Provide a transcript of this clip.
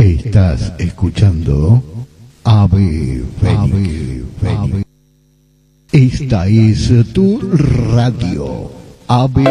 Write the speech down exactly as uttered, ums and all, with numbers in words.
Estás escuchando Ave Fénix. Esta es tu radio, Ave